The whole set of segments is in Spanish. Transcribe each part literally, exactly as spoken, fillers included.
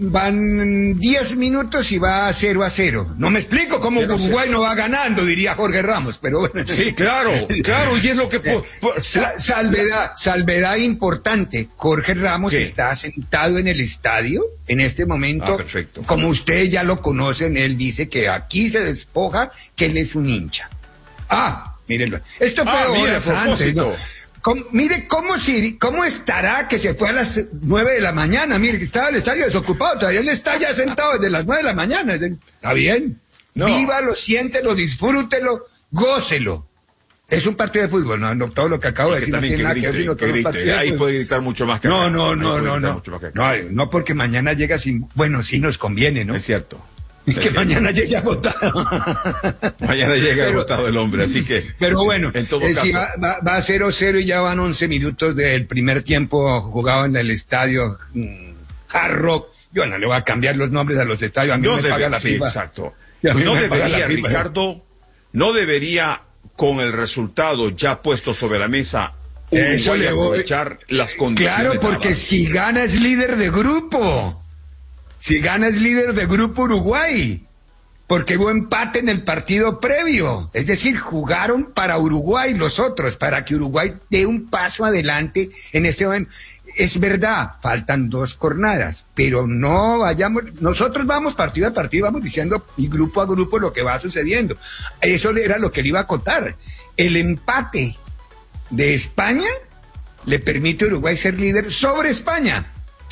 van diez minutos y va a cero a cero. No me explico cómo cero, Uruguay cero. No va ganando, diría Jorge Ramos, pero bueno. Sí, claro, claro, y es lo que... Po, po, Sa salvedad, salvedad importante. Jorge Ramos ¿Qué? Está sentado en el estadio en este momento. Ah, perfecto. Como ustedes ya lo conocen, él dice que aquí se despoja que él es un hincha. Ah, mírenlo. Esto fue ah, horas mira, antes, ¿no? ¿Cómo, mire cómo, si, cómo estará que se fue a las nueve de la mañana. Mire que estaba el estadio desocupado, todavía él está ya sentado desde las nueve de la mañana. Está bien. No. Vívalo, siéntelo, disfrútelo, gócelo. Es un partido de fútbol, no, no todo lo que acabo de decir. No tiene nada que ver, sino todos los partidos. Ahí puede gritar mucho más que acá. No, no, no, no, no. No, no, porque mañana llega sin, bueno, sí nos conviene, ¿no? Es cierto. Es que mañana llegue agotado. Mañana llega pero, agotado el hombre, así que... Pero bueno, en todo eh, caso. Si va, va, va a cero cero y ya van once minutos del primer tiempo jugado en el estadio mmm, Hard Rock. Yo no le voy a cambiar los nombres a los estadios, a mí no me debe, paga la sí, FIFA. Exacto. Pues no debería, Ricardo, no debería, con el resultado ya puesto sobre la mesa, Eso le voy... aprovechar las condiciones. Claro, porque si gana es líder de grupo. Si gana es líder de grupo Uruguay, porque hubo empate en el partido previo. Es decir, jugaron para Uruguay los otros, para que Uruguay dé un paso adelante en este momento. Es verdad, faltan dos jornadas, pero no vayamos, nosotros vamos partido a partido, vamos diciendo y grupo a grupo lo que va sucediendo. Eso era lo que le iba a contar. El empate de España le permite a Uruguay ser líder sobre España.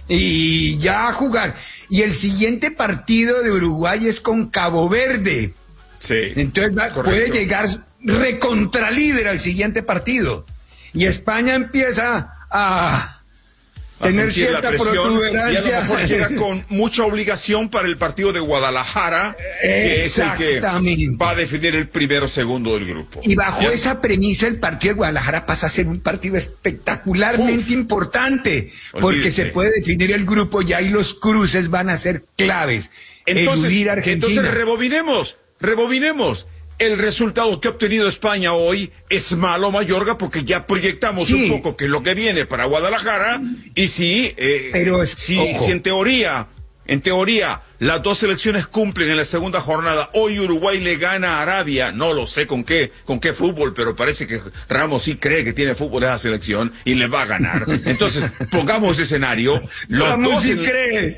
Y ya jugar. Y el siguiente partido de Uruguay es con Cabo Verde. Sí. Entonces va, puede llegar recontralíder al siguiente partido. Y España empieza a tener cierta protuberancia. Y a lo mejor llega con mucha obligación para el partido de Guadalajara, que es el que va a definir el primero o segundo del grupo. Y bajo ¿Ya? esa premisa el partido de Guadalajara pasa a ser un partido espectacularmente Uf. importante, porque Olvídese. se puede definir el grupo ya y los cruces van a ser claves. Entonces, Eludir Argentina. entonces rebobinemos, rebobinemos. El resultado que ha obtenido España hoy es malo, Mayorga, porque ya proyectamos sí. un poco que es lo que viene para Guadalajara, y si, eh, Pero es, si, si en teoría, en teoría, las dos selecciones cumplen en la segunda jornada, hoy Uruguay le gana a Arabia, no lo sé con qué, con qué fútbol, pero parece que Ramos sí cree que tiene fútbol esa selección y le va a ganar. Entonces, pongamos ese escenario. Los Ramos dos sí en, cree.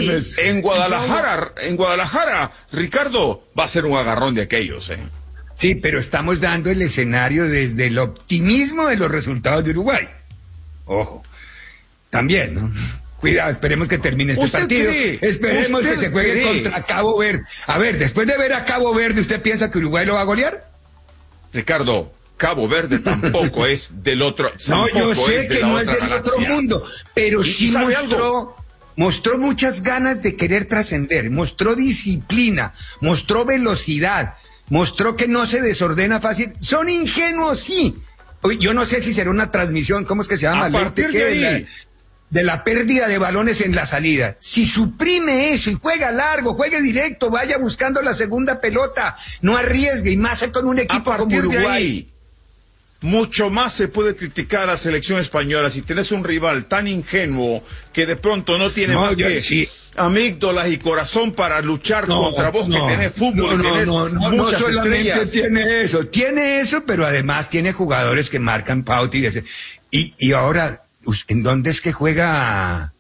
En Guadalajara, en Guadalajara, Ricardo, va a ser un agarrón de aquellos, eh. Sí, pero estamos dando el escenario desde el optimismo de los resultados de Uruguay. Ojo. También, ¿no? Cuidado, esperemos que termine este partido. Cree? Esperemos que se juegue cree? contra Cabo Verde. A ver, después de ver a Cabo Verde, ¿usted piensa que Uruguay lo va a golear? Ricardo, Cabo Verde tampoco es del otro. No, yo sé que no es del galaxia. otro mundo, pero sí mostró, algo? mostró muchas ganas de querer trascender, mostró disciplina, mostró velocidad, mostró que no se desordena fácil. Son ingenuos, sí. Yo no sé si será una transmisión, ¿cómo es que se llama? A partir de ahí. de la pérdida de balones en la salida. Si suprime eso y juega largo, juegue directo, vaya buscando la segunda pelota, no arriesgue, y más con un equipo como Uruguay. Ahí, mucho más se puede criticar a la selección española si tenés un rival tan ingenuo que de pronto no tiene no, más yo, que sí. amígdalas y corazón para luchar no, contra vos, no, que tenés fútbol, no, que tenés no, no, muchas no solamente estrellas. tiene eso, tiene eso, pero además tiene jugadores que marcan pauta y ese. Y, y ahora, ¿en dónde es que juega,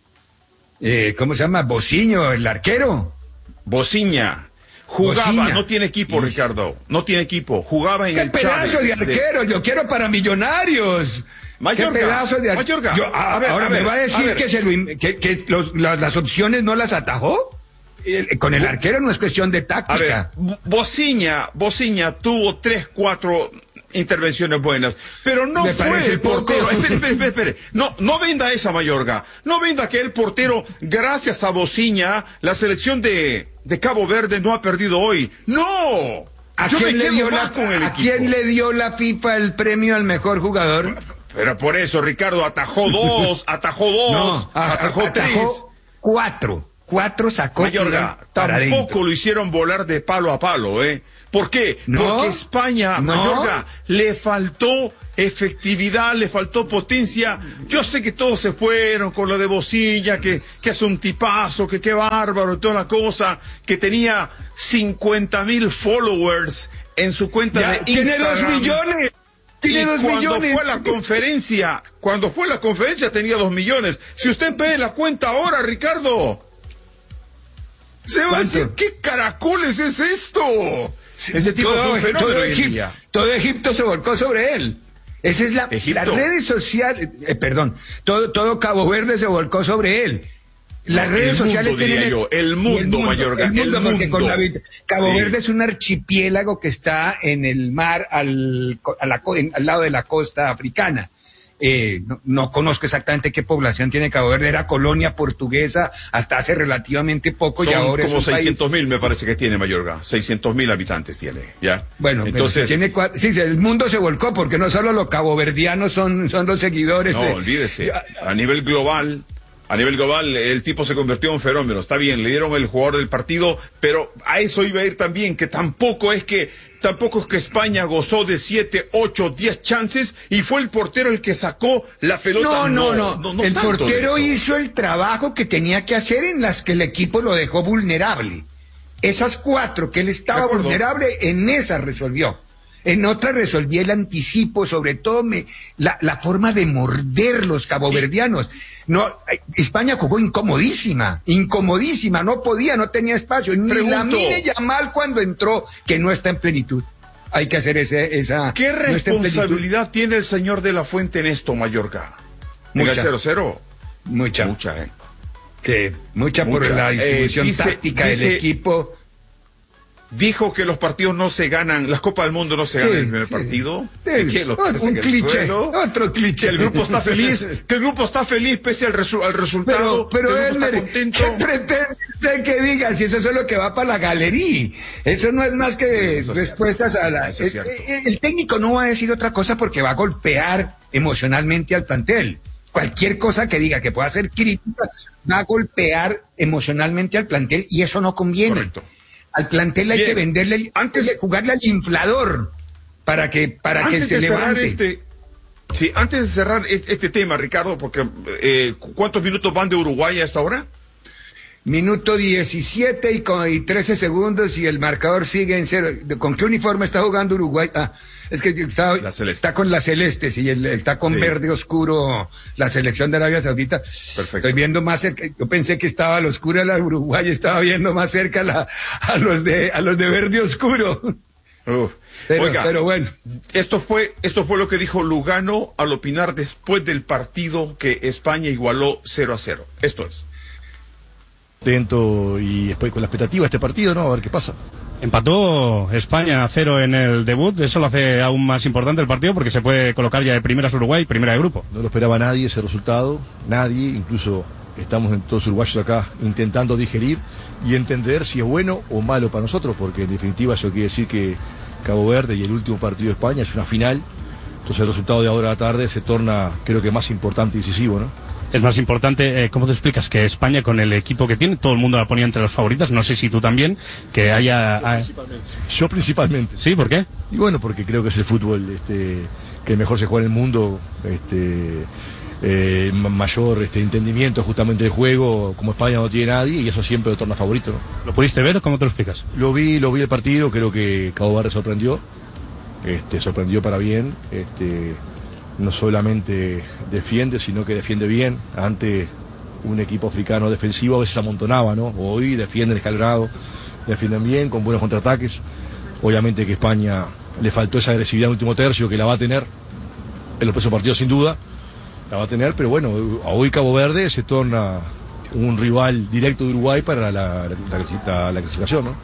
eh, cómo se llama, Bociño, el arquero? Bociña. Jugaba, Bociña. No tiene equipo, sí. Ricardo, no tiene equipo, jugaba en ¿Qué el pedazo Chávez de arquero? De... Yo quiero para Millonarios. Mayorga, ¿Qué pedazo de arquero? A, a ver, ahora a ver, me va a decir a que, se lo, que, que los, las, las opciones no las atajó. El, con el arquero no es cuestión de táctica. A ver, Bociña, Bociña tuvo tres, cuatro intervenciones buenas, pero no Me fue el portero. Espere, espere, espere, espere. No, no venda esa, Mayorga. No venda que el portero, gracias a Bociña, la selección de, de Cabo Verde no ha perdido hoy. ¡No! ¿A, Yo quién, me le dio la, con el ¿a quién le dio la FIFA el premio al mejor jugador? Pero por eso, Ricardo, atajó dos, atajó dos, no, atajó, atajó tres. Cuatro. cuatro sacó. Mayorga, tampoco lo hicieron volar de palo a palo, ¿eh? ¿Por qué? No, Porque España, no. Mayorga, le faltó efectividad, le faltó potencia. Yo sé que todos se fueron con lo de Bocilla, que, que es un tipazo, que qué bárbaro, toda la cosa, que tenía cincuenta mil followers en su cuenta Ya, de tiene Instagram. dos millones. Tiene Y dos cuando millones. fue la conferencia, cuando fue la conferencia tenía dos millones. Si usted pide la cuenta ahora, Ricardo, se va a decir, ¿qué caracoles es esto? Ese tipo todo, es un fenómeno todo, hoy en Egip- día. todo Egipto se volcó sobre él. Esa es la, ¿Egipto? las redes sociales, eh, perdón, todo, todo Cabo Verde se volcó sobre él. Las No, redes el mundo, tienen diría yo, el mundo, Mayorga, el mundo, el porque mundo. con la- Cabo Sí. Verde es un archipiélago que está en el mar al, a la co- en- al lado de la costa africana. Eh, no, no conozco exactamente qué población tiene Cabo Verde, era colonia portuguesa hasta hace relativamente poco y Son ahora como es un país. seiscientos mil me parece que tiene Mayorga, seiscientos mil habitantes tiene, ¿ya? Bueno, entonces, tiene cua- sí, el mundo se volcó porque no solo los caboverdianos son, son los seguidores. no, de- olvídese, a nivel global, a nivel global el tipo se convirtió en un fenómeno, está bien, le dieron el jugador del partido, pero a eso iba a ir también, que tampoco es que Tampoco es que España gozó de siete, ocho, diez chances y fue el portero el que sacó la pelota. No, no, no. no, no el tanto de portero eso. hizo el trabajo que tenía que hacer en las que el equipo lo dejó vulnerable. Esas cuatro que él estaba De acuerdo. vulnerable, en esas resolvió. En otras resolví el anticipo, sobre todo me, la, la forma de morder los caboverdianos. No, eh, España jugó incomodísima, incomodísima, no podía, no tenía espacio. Ni Pregunto. Lamine Yamal cuando entró, que no está en plenitud. Hay que hacer ese, esa... ¿Qué no está en plenitud. responsabilidad tiene el señor de la Fuente en esto, Mallorca? En el Mucha. cero cero. Mucha. Mucha, ¿eh? Que mucha, por Mucha. la distribución Eh, dice- táctica dice- del equipo. Dijo que los partidos no se ganan, las Copas del Mundo no se Sí, ganan en el primer sí. partido. Sí, ¿Qué, lo que un hace en el cliché, suelo? otro cliché. Que el grupo está feliz, que el grupo está feliz pese al, resu- al resultado. Pero, pero que el grupo Elmer, está contento. ¿qué pretende usted que diga si eso es lo que va para la galería? Eso no es más que Eso es respuestas cierto. a la... Eso es eh, cierto. eh, el técnico no va a decir otra cosa porque va a golpear emocionalmente al plantel. Cualquier cosa que diga que pueda ser crítica va a golpear emocionalmente al plantel y eso no conviene. Correcto. Al plantel hay Bien. que venderle, antes de jugarle al inflador para que para que Antes se de cerrar levante. este, sí, antes de cerrar este, este tema, Ricardo, porque eh, ¿cuántos minutos van de Uruguay a esta hora? Minuto diecisiete y, con, y trece segundos y el marcador sigue en cero. ¿Con qué uniforme está jugando Uruguay? Ah, es que está, La celeste. está con la celeste, sí, el- está con Sí. verde oscuro la selección de Arabia Saudita. Perfecto. Estoy viendo más cerca, yo pensé que estaba al oscuro la Uruguay, estaba viendo más cerca la, a los de a los de verde oscuro. Uf. Pero, Oiga, pero bueno. esto fue, esto fue lo que dijo Lugano al opinar después del partido que España igualó cero a cero. Esto es. Contento y después con la expectativa de este partido, ¿no? A ver qué pasa. Empató España a cero en el debut, eso lo hace aún más importante el partido porque se puede colocar ya de primeras Uruguay, primera de grupo. No lo esperaba nadie ese resultado, nadie, incluso estamos en todos uruguayos acá intentando digerir y entender si es bueno o malo para nosotros, porque en definitiva eso quiere decir que Cabo Verde y el último partido de España es una final, entonces el resultado de ahora a la tarde se torna, creo que más importante y decisivo, ¿no? Es más importante, eh, ¿cómo te explicas que España con el equipo que tiene, todo el mundo la ponía entre los favoritos, no sé si tú también, que haya... ah, Yo principalmente. ¿Sí? ¿Por qué? Y bueno, porque creo que es el fútbol este, que mejor se juega en el mundo, este, eh, ma- mayor este, entendimiento justamente del juego, como España no tiene nadie, y eso siempre lo torna favorito, ¿no? ¿Lo pudiste ver? ¿Cómo te lo explicas? Lo vi, lo vi el partido, creo que Cabo Verde sorprendió, este, sorprendió para bien, este, no solamente defiende, sino que defiende bien ante un equipo africano defensivo, a veces amontonaba, ¿no? Hoy defienden escalonado, defienden bien, con buenos contraataques. Obviamente que España le faltó esa agresividad en el último tercio, que la va a tener en los próximos partidos sin duda, la va a tener, pero bueno, hoy Cabo Verde se torna un rival directo de Uruguay para la, la, la, la clasificación, ¿no?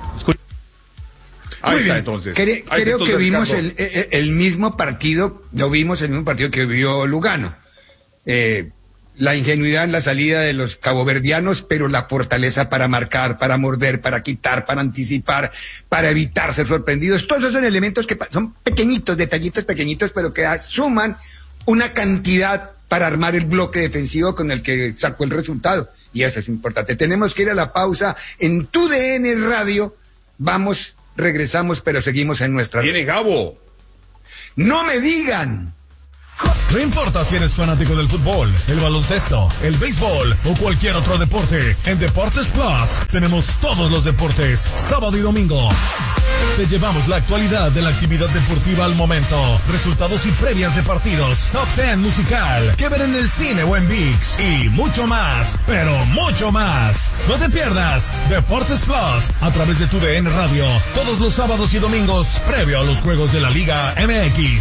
Ahí Muy está bien. entonces. Cre- Ahí está, creo entonces, que vimos Ricardo. el, el- el mismo partido, lo vimos el mismo partido que vio Lugano. Eh, la ingenuidad en la salida de los caboverdianos, pero la fortaleza para marcar, para morder, para quitar, para anticipar, para evitar ser sorprendidos. Todos esos son elementos que pa- son pequeñitos, detallitos pequeñitos, pero que suman una cantidad para armar el bloque defensivo con el que sacó el resultado. Y eso es importante. Tenemos que ir a la pausa en Tu D N Radio. Vamos, regresamos, pero seguimos en nuestra... ¡Viene Gabo! ¡No me digan! No importa si eres fanático del fútbol, el baloncesto, el béisbol o cualquier otro deporte, en Deportes Plus tenemos todos los deportes, sábado y domingo. Te llevamos la actualidad de la actividad deportiva al momento, resultados y previas de partidos, top ten musical, que ver en el cine o en ViX y mucho más, pero mucho más. No te pierdas Deportes Plus a través de Tu D N Radio, todos los sábados y domingos, previo a los juegos de la Liga M X.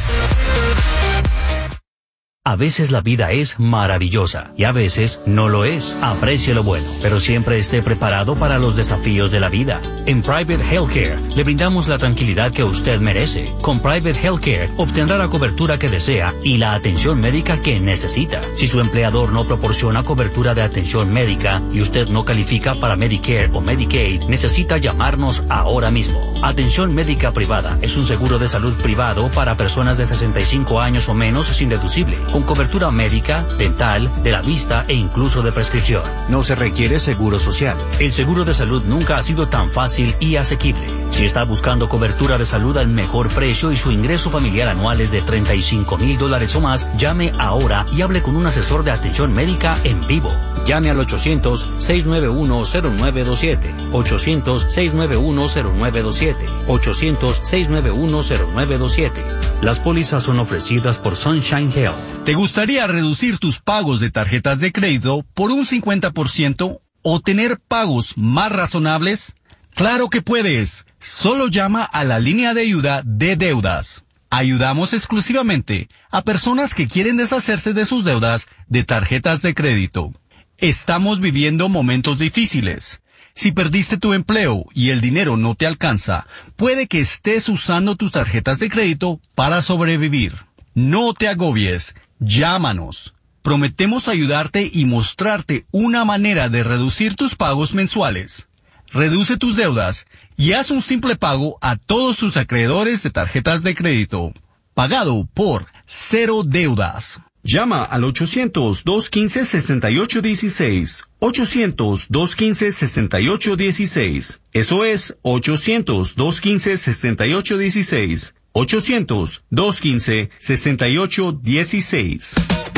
A veces la vida es maravillosa y a veces no lo es. Aprecie lo bueno, pero siempre esté preparado para los desafíos de la vida. En Private Healthcare le brindamos la tranquilidad que usted merece. Con Private Healthcare obtendrá la cobertura que desea y la atención médica que necesita. Si su empleador no proporciona cobertura de atención médica y usted no califica para Medicare o Medicaid, necesita llamarnos ahora mismo. Atención médica privada es un seguro de salud privado para personas de sesenta y cinco años o menos sin deducible, con cobertura médica, dental, de la vista e incluso de prescripción. No se requiere seguro social. El seguro de salud nunca ha sido tan fácil y asequible. Si está buscando cobertura de salud al mejor precio y su ingreso familiar anual es de treinta y cinco mil dólares o más, llame ahora y hable con un asesor de atención médica en vivo. Llame al ochocientos, seis nueve uno, cero nueve dos siete, ochocientos, seis nueve uno, cero nueve dos siete, ochocientos, seis nueve uno, cero nueve dos siete. Las pólizas son ofrecidas por Sunshine Health. ¿Te gustaría reducir tus pagos de tarjetas de crédito por un cincuenta por ciento o tener pagos más razonables? ¡Claro que puedes! Solo llama a la línea de ayuda de deudas. Ayudamos exclusivamente a personas que quieren deshacerse de sus deudas de tarjetas de crédito. Estamos viviendo momentos difíciles. Si perdiste tu empleo y el dinero no te alcanza, puede que estés usando tus tarjetas de crédito para sobrevivir. No te agobies. Llámanos. Prometemos ayudarte y mostrarte una manera de reducir tus pagos mensuales. Reduce tus deudas y haz un simple pago a todos tus acreedores de tarjetas de crédito. Pagado por Cero Deudas. Llama al ochocientos, dos quince, sesenta y ocho dieciséis. ochocientos, dos quince, sesenta y ocho dieciséis. Eso es ochocientos, dos quince, sesenta y ocho dieciséis. ochocientos, dos quince, sesenta y ocho dieciséis.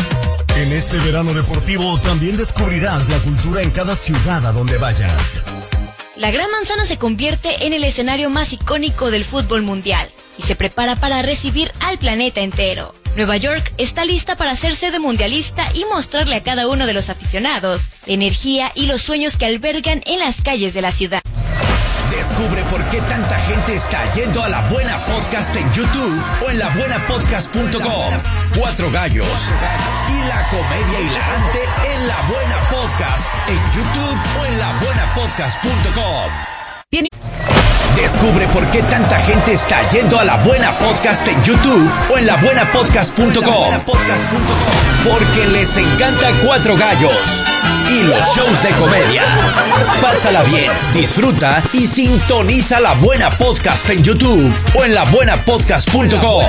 En este verano deportivo también descubrirás la cultura en cada ciudad a donde vayas. La Gran Manzana se convierte en el escenario más icónico del fútbol mundial y se prepara para recibir al planeta entero. Nueva York está lista para ser sede mundialista y mostrarle a cada uno de los aficionados la energía y los sueños que albergan en las calles de la ciudad. Descubre por qué tanta gente está yendo a La Buena Podcast en YouTube o en la buena podcast punto com. Cuatro gallos y la comedia hilarante en La Buena Podcast en YouTube o en la buena podcast punto com. Tiene... Descubre por qué tanta gente está yendo a La Buena Podcast en YouTube o en la buena podcast punto com. Porque les encanta Cuatro Gallos y los shows de comedia. Pásala bien, disfruta y sintoniza La Buena Podcast en YouTube o en la buena podcast punto com.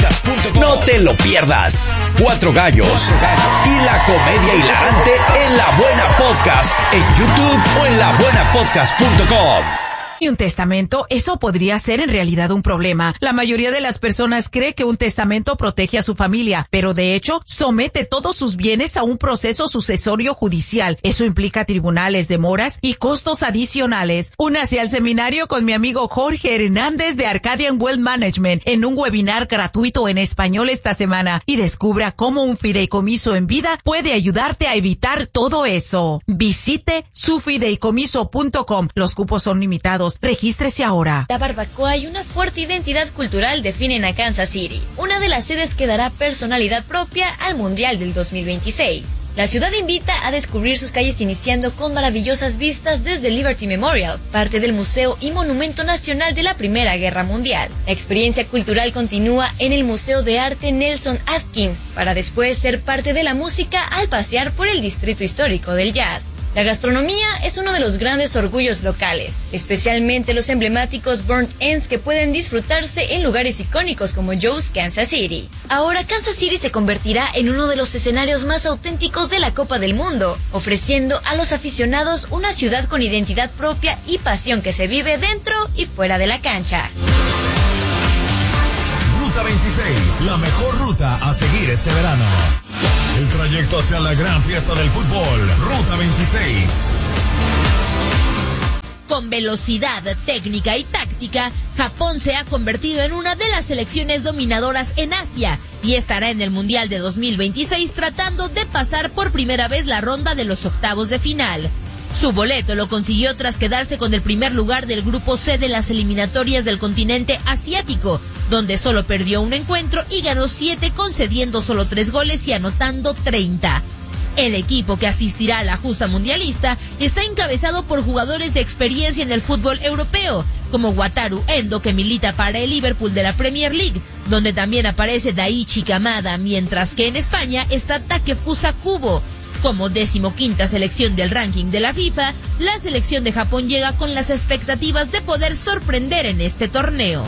No te lo pierdas. Cuatro Gallos y la comedia hilarante en La Buena Podcast en YouTube o en la buena podcast punto com. Y un testamento, eso podría ser en realidad un problema. La mayoría de las personas cree que un testamento protege a su familia, pero de hecho somete todos sus bienes a un proceso sucesorio judicial. Eso implica tribunales, demoras y costos adicionales. Únase al seminario con mi amigo Jorge Hernández de Arcadian Wealth Management en un webinar gratuito en español esta semana y descubra cómo un fideicomiso en vida puede ayudarte a evitar todo eso. Visite su fideicomiso punto com. Los cupos son limitados. Regístrese ahora. La barbacoa y una fuerte identidad cultural definen a Kansas City, una de las sedes que dará personalidad propia al Mundial del dos mil veintiséis. La ciudad invita a descubrir sus calles iniciando con maravillosas vistas desde Liberty Memorial, parte del Museo y Monumento Nacional de la Primera Guerra Mundial. La experiencia cultural continúa en el Museo de Arte Nelson Atkins, para después ser parte de la música al pasear por el Distrito Histórico del Jazz. La gastronomía es uno de los grandes orgullos locales, especialmente los emblemáticos burnt ends que pueden disfrutarse en lugares icónicos como Joe's Kansas City. Ahora Kansas City se convertirá en uno de los escenarios más auténticos de la Copa del Mundo, ofreciendo a los aficionados una ciudad con identidad propia y pasión que se vive dentro y fuera de la cancha. Ruta veintiséis, la mejor ruta a seguir este verano. El trayecto hacia la gran fiesta del fútbol. Ruta veintiséis. Con velocidad, técnica y táctica, Japón se ha convertido en una de las selecciones dominadoras en Asia y estará en el Mundial de dos mil veintiséis tratando de pasar por primera vez la ronda de los octavos de final. Su boleto lo consiguió tras quedarse con el primer lugar del grupo C de las eliminatorias del continente asiático, donde solo perdió un encuentro y ganó siete, concediendo solo tres goles y anotando treinta. El equipo que asistirá a la justa mundialista está encabezado por jugadores de experiencia en el fútbol europeo, como Wataru Endo, que milita para el Liverpool de la Premier League, donde también aparece Daichi Kamada, mientras que en España está Takefusa Kubo. Como decimoquinta selección del ranking de la FIFA, la selección de Japón llega con las expectativas de poder sorprender en este torneo.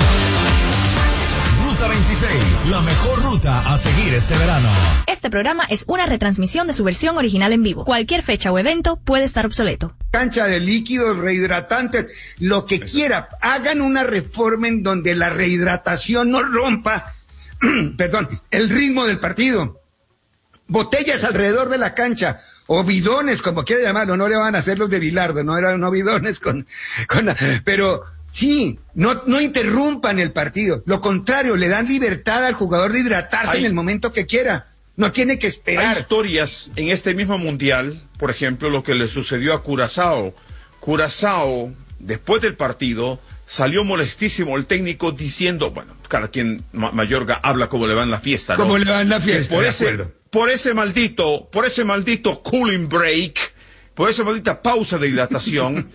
Ruta veintiséis, la mejor ruta a seguir este verano. Este programa es una retransmisión de su versión original en vivo. Cualquier fecha o evento puede estar obsoleto. Cancha de líquidos, rehidratantes, lo que quiera. Hagan una reforma en donde la rehidratación no rompa, perdón, el ritmo del partido. Botellas alrededor de la cancha, o bidones, como quiera llamarlo, no le van a hacer los de Bilardo, no eran no bidones con, con, pero sí, no, no interrumpan el partido, lo contrario, le dan libertad al jugador de hidratarse hay, en el momento que quiera, no tiene que esperar. Hay historias en este mismo mundial, por ejemplo, lo que le sucedió a Curazao. Curazao, después del partido, salió molestísimo el técnico diciendo, bueno, cada quien, Mayorga, habla como le va en la fiesta, ¿no? Como le va en la fiesta, por de ese, acuerdo. Por ese maldito, por ese maldito cooling break, por esa maldita pausa de hidratación,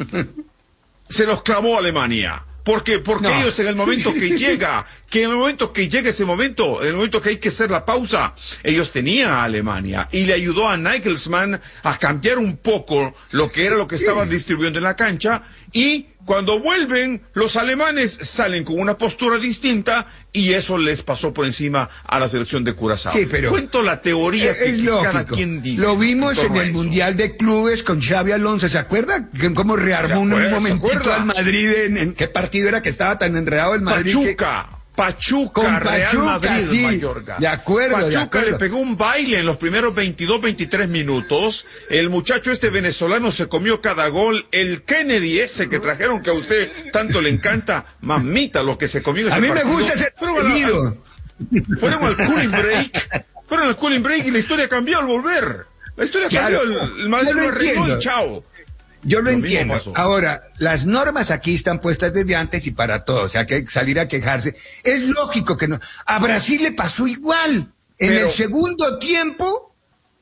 se los clamó Alemania. Porque, porque no. ellos en el momento que llega, que en el momento que llega ese momento, en el momento que hay que hacer la pausa, ellos tenían a Alemania y le ayudó a Nagelsmann a cambiar un poco lo que era lo que estaban distribuyendo en la cancha, y cuando vuelven, los alemanes salen con una postura distinta y eso les pasó por encima a la selección de Curazao. Sí, pero cuento la teoría es, que, es que lógico. Cada quien dice. Lo vimos en, en el eso. Mundial de Clubes con Xavi Alonso, ¿se acuerda? Cómo rearmó un momentito al Madrid, en, en qué partido era que estaba tan enredado el Madrid. Pachuca. Que... Pachuca, con Real Pachuca, Madrid, sí, Mayorga. De acuerdo, Pachuca de acuerdo. le pegó un baile en los primeros veintidós, veintitrés minutos. El muchacho este venezolano se comió cada gol. El Kennedy ese que trajeron, que a usted tanto le encanta, mamita lo que se comió ese A mí partido. me gusta ese partido. Fueron al cooling break. Fueron al cooling break y la historia cambió al volver. La historia claro, cambió. El, el Madrid lo arregló y chao. Yo lo, lo entiendo. Ahora, las normas aquí están puestas desde antes y para todos. O sea, que salir a quejarse. Es lógico que no. A Brasil le pasó igual. En Pero... el segundo tiempo,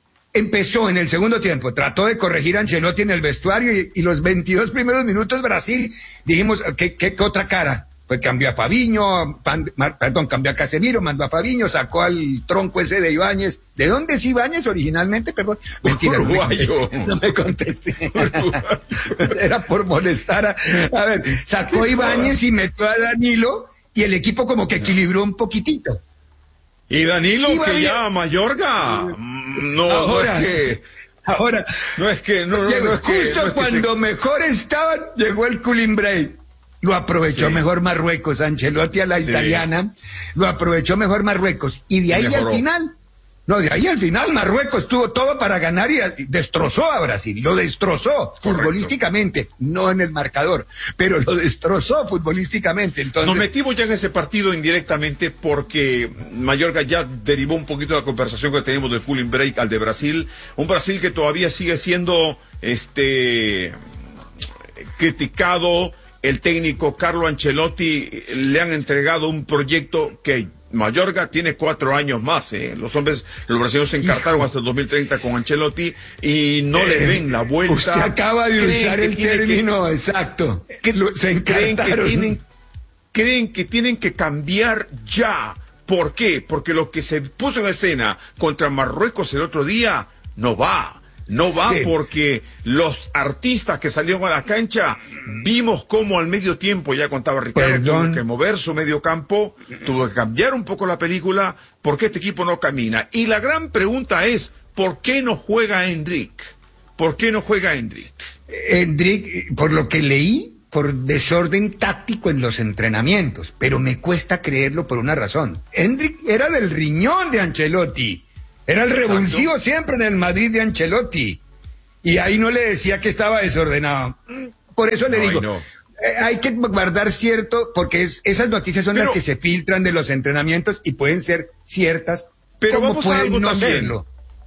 empezó en el segundo tiempo. Trató de corregir a Ancelotti en el vestuario y, y los veintidós primeros minutos Brasil, dijimos, ¿qué, qué, qué otra cara? Pues cambió a Fabiño, pan, perdón, cambió a Casemiro, mandó a Fabiño, sacó al tronco ese de Ibáñez. ¿De dónde es Ibáñez originalmente? Perdón. Mentira, uruguayo. No me contesté. No me contesté. Era por molestar a... A ver, sacó a Ibáñez y metió a Danilo y el equipo como que equilibró un poquitito. Y Danilo y que ya Mayorga. No, ahora, no es que... Ahora, no es que... No, llegó, no es que, justo no es cuando se... mejor estaban, llegó el cooling break. Lo aprovechó sí. mejor Marruecos, Ancelotti a la sí. italiana, lo aprovechó mejor Marruecos. Y de ahí Mejoró. al final, no, de ahí al final Marruecos tuvo todo para ganar y destrozó a Brasil, lo destrozó Correcto. futbolísticamente, no en el marcador, pero lo destrozó futbolísticamente. Entonces... Nos metimos ya en ese partido indirectamente porque Mayorga ya derivó un poquito la conversación que teníamos del cooling break al de Brasil, un Brasil que todavía sigue siendo este criticado. El técnico Carlo Ancelotti le han entregado un proyecto que Mayorga tiene cuatro años más, ¿eh? Los hombres, los brasileños se encartaron hasta el dos mil treinta con Ancelotti y no eh, le ven la vuelta. Usted acaba de usar el término que, exacto. Que, se encartaron. Creen que, tienen, creen que tienen que cambiar ya. ¿Por qué? Porque lo que se puso en escena contra Marruecos el otro día no va. No va Sí. porque los artistas que salieron a la cancha, vimos cómo al medio tiempo, ya contaba Ricardo, Perdón. tuvo que mover su medio campo, tuvo que cambiar un poco la película, porque este equipo no camina. Y la gran pregunta es, ¿por qué no juega Hendrik? ¿Por qué no juega Hendrik? Hendrik, por lo que leí, por desorden táctico en los entrenamientos, pero me cuesta creerlo por una razón. Hendrik era del riñón de Ancelotti, era el revulsivo siempre en el Madrid de Ancelotti, y ahí no le decía que estaba desordenado. Por eso le No, digo, no. eh, hay que guardar cierto, porque es, esas noticias son Pero- las que se filtran de los entrenamientos y pueden ser ciertas, Pero como vamos a pueden algo no también. serlo.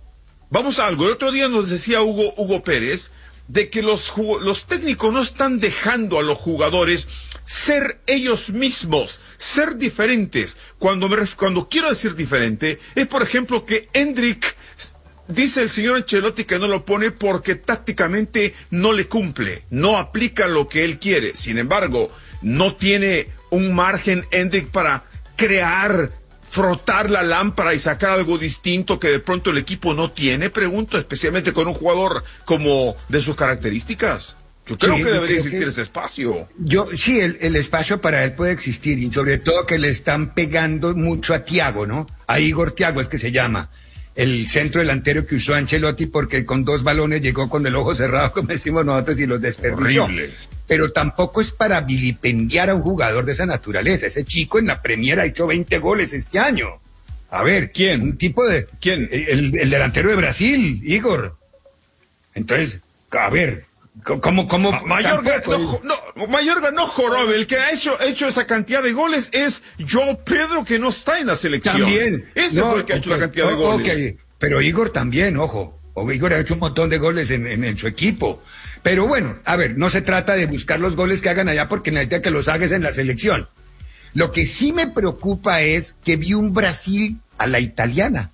Vamos a algo. El otro día nos decía Hugo, Hugo Pérez de que los, ju- los técnicos no están dejando a los jugadores ser ellos mismos, ser diferentes. Cuando, me, ref- cuando quiero decir diferente, es por ejemplo que Hendrik, dice el señor Ancelotti que no lo pone porque tácticamente no le cumple, no aplica lo que él quiere. Sin embargo, no tiene un margen Hendrik para crear, frotar la lámpara y sacar algo distinto que de pronto el equipo no tiene, pregunto, especialmente con un jugador como de sus características. Yo creo Sí, que yo debería creo existir que- ese espacio. Yo, sí, el, el espacio para él puede existir, y sobre todo que le están pegando mucho a Thiago, ¿no? A Igor Thiago es que se llama, el centro delantero que usó Ancelotti, porque con dos balones llegó con el ojo cerrado, como decimos nosotros, y los desperdició. Horrible. Pero tampoco es para vilipendiar a un jugador de esa naturaleza. Ese chico en la Premier ha hecho veinte goles este año. A ver, ¿quién? Un tipo de... ¿Quién? El, el delantero de Brasil, Igor. Entonces, a ver, ¿cómo, cómo? Ma- Mayorga tampoco- no, jo- no, Mayorga no jorobe, el que ha hecho, hecho esa cantidad de goles es Joao Pedro, que no está en la selección. También. Ese No, fue el que ha hecho ok, la cantidad de o- goles. ok, pero Igor también, ojo. O Igor ha hecho un montón de goles en, en, en su equipo. Pero bueno, a ver, no se trata de buscar los goles que hagan allá porque necesita que los hagas en la selección. Lo que sí me preocupa es que vi un Brasil a la italiana.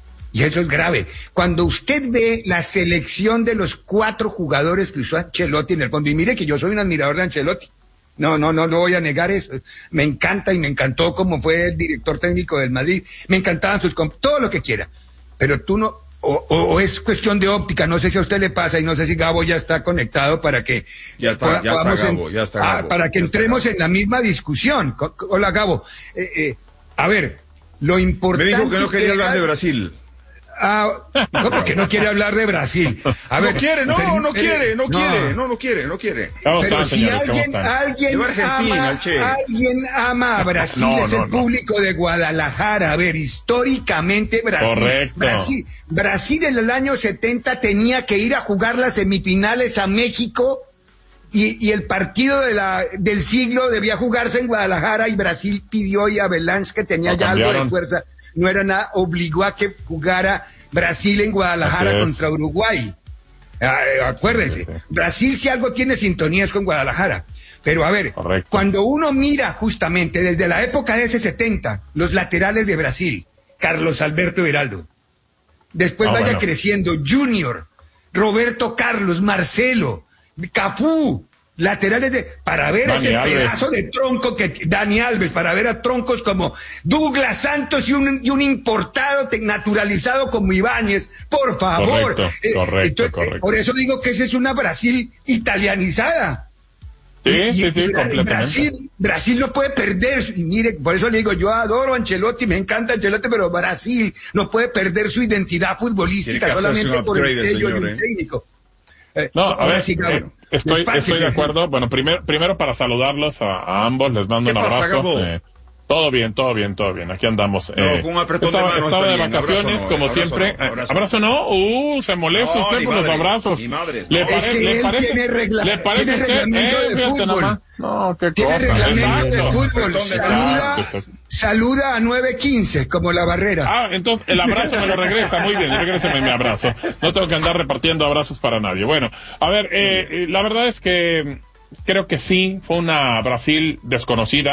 Y eso es grave. Cuando usted ve la selección de los cuatro jugadores que usó Ancelotti en el fondo, y mire que yo soy un admirador de Ancelotti. No, no, no, no voy a negar eso. Me encanta y me encantó como fue el director técnico del Madrid. Me encantaban sus comp- todo lo que quiera. Pero tú no, o, o, o es cuestión de óptica, no sé si a usted le pasa y no sé si Gabo ya está conectado para que Ya está, poda- ya está podamos en- Gabo, ya está ah, Gabo, para que ya está entremos Gabo. en la misma discusión. Co- co- Hola Gabo. Eh, eh, a ver, lo Me importante dijo que no quería hablar era- de Brasil. Ah, ¿cómo que no quiere hablar de Brasil? A ver, no quiere, no, pero- no quiere, no, no. quiere, no, no quiere, no quiere. ¿Cómo Pero están, si señores? ¿Cómo alguien, están? alguien, Lleva Argentina, ama, el Che. alguien ama a Brasil, No, es no, el no. público de Guadalajara. A ver, históricamente Brasil, Correcto. Brasil, Brasil en el año setenta tenía que ir a jugar las semifinales a México y, y el partido de la, del siglo debía jugarse en Guadalajara y Brasil pidió y Avalanche, que tenía Lo ya algo de cambiaron. fuerza, no era nada, obligó a que jugara Brasil en Guadalajara Así es. contra Uruguay. Ah, eh, acuérdense, Sí, sí. Brasil si algo tiene sintonías con Guadalajara. Pero a ver, Correcto. cuando uno mira justamente desde la época de ese setenta, los laterales de Brasil, Carlos Alberto Heraldo, después Ah, vaya bueno. creciendo Junior, Roberto Carlos, Marcelo, Cafú, laterales de, para ver Dani ese Alves. pedazo de tronco que Dani Alves, para ver a troncos como Douglas Santos y un, y un importado te- naturalizado como Ibáñez, por favor. Correcto, Eh, correcto, correcto. Por eso digo que esa es una Brasil italianizada. Sí, Y- sí, y- sí, y Bra- completamente. Brasil, Brasil no puede perder, y mire, por eso le digo, yo adoro a Ancelotti, me encanta Ancelotti, pero Brasil no puede perder su identidad Tiene futbolística que hacerse solamente un por el upgrade, sello señor, de eh. un técnico. Eh, No, a ahora ver, sí, Gabo, eh, estoy, despáchese. estoy de acuerdo. Bueno, primero, primero para saludarlos a, a ambos, les mando ¿Qué un pasa, abrazo. Gabo? Eh, todo bien, todo bien, todo bien. Aquí andamos. No, Eh, con un apretón de estaba, manos estaba está de bien. vacaciones, Abrazo no, como abrazo siempre. no, abrazo. Eh, ¿Abrazo no? Uh, se molesta No, usted ni por los madres, abrazos. ni madres, ¿Le, no. pare- Es que ¿le él parece, tiene regla- ¿le parece tiene usted? reglamento Eh, de fíjate fútbol. nomás. No, qué Tiene cosa. reglamento de Exacto. fútbol, Apretón de saluda, manos. saluda a nueve quince, como la barrera. Ah, entonces el abrazo me lo regresa, muy bien, regréseme mi abrazo. No tengo que andar repartiendo abrazos para nadie. Bueno, a ver, eh, eh, la verdad es que creo que sí, fue una Brasil desconocida,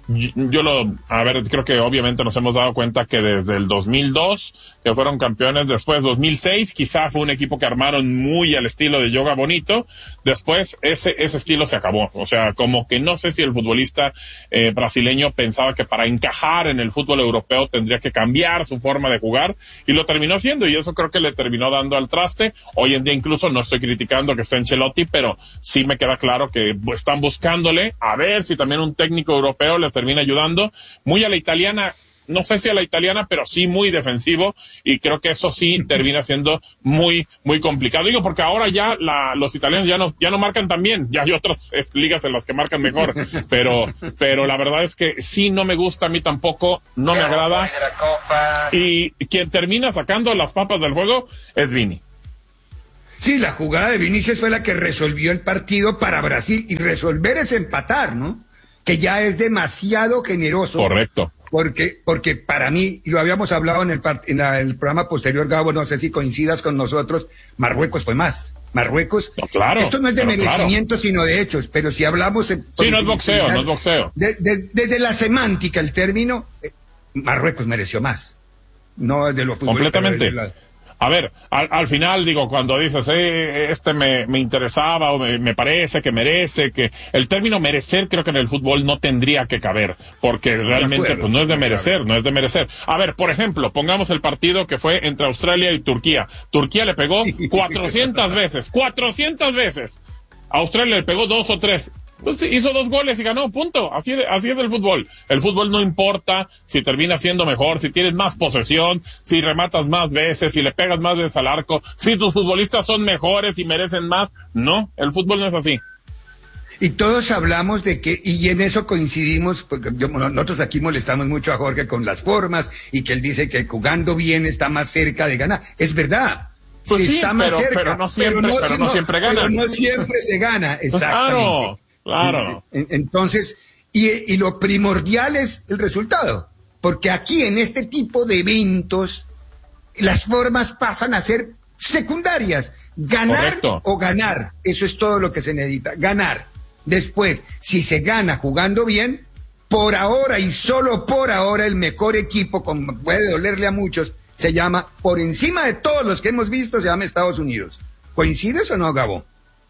yo, yo lo, a ver, creo que obviamente nos hemos dado cuenta que desde el dos mil dos, que fueron campeones, después dos mil seis, quizá fue un equipo que armaron muy al estilo de Yoga Bonito, después ese, ese estilo se acabó, o sea, como que no sé si el futbolista eh, brasileño pensaba que para encajar en el fútbol europeo tendría que cambiar su forma de jugar, y lo terminó haciendo, y eso creo que le terminó dando al traste. Hoy en día incluso no estoy criticando que esté Ancelotti, pero sí me queda claro que están buscándole a ver si también un técnico europeo les termina ayudando, muy a la italiana, no sé si a la italiana, pero sí muy defensivo, y creo que eso sí termina siendo muy, muy complicado. Digo, porque ahora ya la, los italianos ya no, ya no marcan tan bien, ya hay otras eh, ligas en las que marcan mejor, pero, pero la verdad es que sí no me gusta a mí tampoco, no me agrada, y quien termina sacando las papas del juego es Vini. Sí, la jugada de Vinicius fue la que resolvió el partido para Brasil, y resolver es empatar, ¿no? Que ya es demasiado generoso. Correcto. Porque, porque para mí, y lo habíamos hablado en el, en la, el programa posterior, Gabo, no sé si coincidas con nosotros, Marruecos fue más. Marruecos, no, claro, esto no es de merecimiento, claro, sino de hechos, pero si hablamos... En, sí, no es boxeo, no es boxeo. De, de, desde la semántica, el término, eh, Marruecos mereció más. No de lo fútbol. Completamente. A ver, al, al final, digo, cuando dices, eh, este me, me interesaba o me, me parece que merece, que el término merecer creo que en el fútbol no tendría que caber, porque realmente pues no es de merecer, no es de merecer. A ver, por ejemplo, pongamos el partido que fue entre Australia y Turquía. Turquía le pegó cuatrocientas veces, cuatrocientas veces. Australia le pegó dos o tres. Pues hizo dos goles y ganó, punto. Así de, así es el fútbol. El fútbol no importa si termina siendo mejor, si tienes más posesión, si rematas más veces, si le pegas más veces al arco, si tus futbolistas son mejores y merecen más. No, el fútbol no es así. Y todos hablamos de que, y en eso coincidimos, porque yo, nosotros aquí molestamos mucho a Jorge con las formas, y que él dice que jugando bien está más cerca de ganar. Es verdad. Pues sí, sí, está más pero, cerca, pero no siempre, pero no, pero no no siempre gana. Pero no siempre se gana, exactamente. Claro. Claro. Entonces, y, y lo primordial es el resultado, porque aquí en este tipo de eventos las formas pasan a ser secundarias. Ganar Correcto. o ganar, eso es todo lo que se necesita, ganar. Después, si se gana jugando bien, por ahora y solo por ahora el mejor equipo, como puede dolerle a muchos, se llama, por encima de todos los que hemos visto, se llama Estados Unidos. ¿Coincides o no, Gabo?